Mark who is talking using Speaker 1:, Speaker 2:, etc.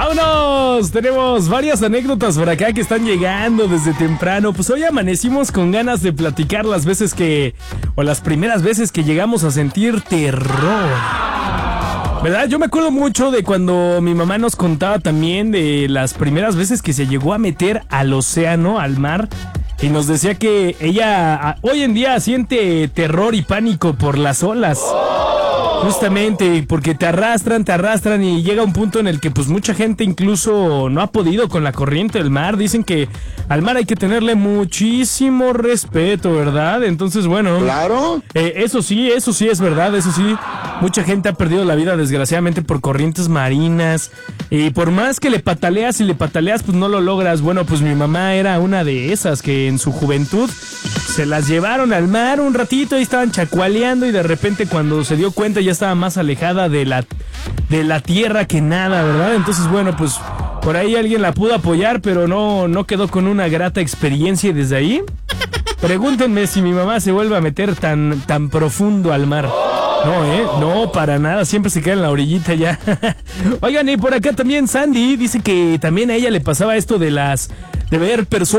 Speaker 1: ¡Vámonos! Tenemos varias anécdotas por acá que están llegando desde temprano. Pues hoy amanecimos con ganas de platicar las primeras veces que llegamos a sentir terror. ¿Verdad? Yo me acuerdo mucho de cuando mi mamá nos contaba también de las primeras veces que se llegó a meter al océano, al mar. Y nos decía que ella hoy en día siente terror y pánico por las olas. Justamente, porque te arrastran y llega un punto en el que pues mucha gente incluso no ha podido con la corriente del mar. Dicen que al mar hay que tenerle muchísimo respeto, ¿verdad? Entonces, bueno.
Speaker 2: Claro.
Speaker 1: Eso sí es verdad, eso sí. Mucha gente ha perdido la vida desgraciadamente por corrientes marinas. Y por más que le pataleas, pues no lo logras. Bueno, pues mi mamá era una de esas que en su juventud se las llevaron al mar un ratito y estaban chacualeando y de repente cuando se dio cuenta ya estaba más alejada de la tierra que nada, ¿verdad? Entonces, bueno, pues por ahí alguien la pudo apoyar, pero no quedó con una grata experiencia y desde ahí pregúntenme si mi mamá se vuelve a meter tan profundo al mar. No, para nada, siempre se queda en la orillita ya. Oigan, y por acá también Sandy dice que también a ella le pasaba esto de ver personas